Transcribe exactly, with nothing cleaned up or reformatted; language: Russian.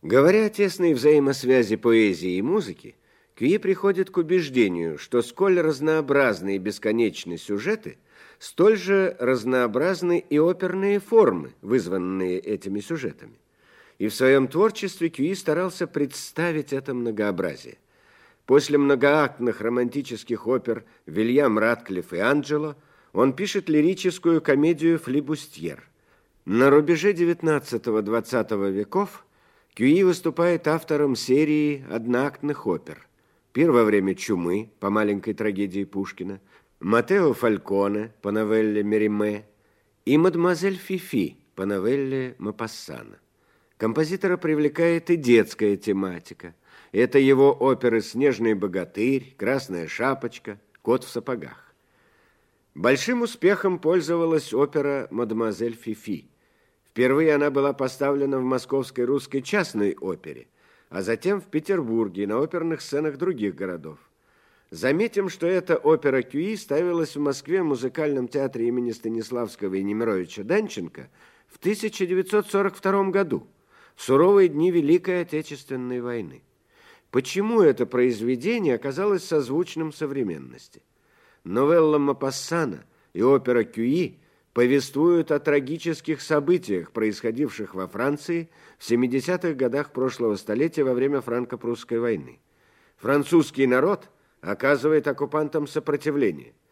Говоря о тесной взаимосвязи поэзии и музыки, Кюи приходит к убеждению, что сколь разнообразны и бесконечны сюжеты, столь же разнообразны и оперные формы, вызванные этими сюжетами. И в своем творчестве Кюи старался представить это многообразие. После многоактных романтических опер «Вильям Ратклифф» и «Анджело» он пишет лирическую комедию «Флибустьер». На рубеже девятнадцатого-двадцатого веков Кюи выступает автором серии одноактных опер. «Пир во время чумы» по маленькой трагедии Пушкина, «Матео Фальконе» по новелле Мериме и «Мадемуазель Фифи» по новелле Мопассана. Композитора привлекает и детская тематика. Это его оперы «Снежный богатырь», «Красная шапочка», «Кот в сапогах». Большим успехом пользовалась опера «Мадемуазель Фифи». Впервые она была поставлена в Московской русской частной опере, а затем в Петербурге и на оперных сценах других городов. Заметим, что эта опера Кюи ставилась в Москве в музыкальном театре имени Станиславского и Немировича Данченко в тысяча девятьсот сорок втором году, в суровые дни Великой Отечественной войны. Почему это произведение оказалось созвучным современности? Новелла Мопассана и опера Кюи повествуют о трагических событиях, происходивших во Франции в семидесятых годах прошлого столетия во время франко-прусской войны. Французский народ оказывает оккупантам сопротивление.